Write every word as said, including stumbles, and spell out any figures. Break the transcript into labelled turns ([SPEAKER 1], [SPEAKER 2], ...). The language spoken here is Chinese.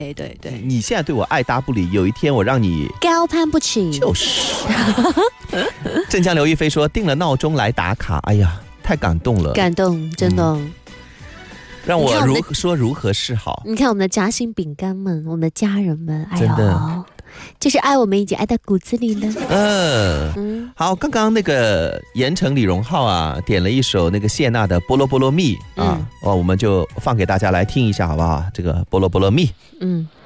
[SPEAKER 1] 对对对，
[SPEAKER 2] 你现在对我爱答不理，有一天我让你
[SPEAKER 1] 高攀不起。
[SPEAKER 2] 就是镇江刘亦菲说定了闹钟来打卡，哎呀太感动了，
[SPEAKER 1] 感动真的、嗯、
[SPEAKER 2] 让我如何说如何是好。
[SPEAKER 1] 你看我们的夹心饼干们，我们的家人们，哎
[SPEAKER 2] 真的
[SPEAKER 1] 就是爱我们已经爱到骨子里了。
[SPEAKER 2] 嗯嗯，好，刚刚那个盐城李荣浩啊点了一首那个谢娜的菠萝菠萝蜜啊、嗯、哦，我们就放给大家来听一下好不好？这个菠萝菠萝蜜，嗯。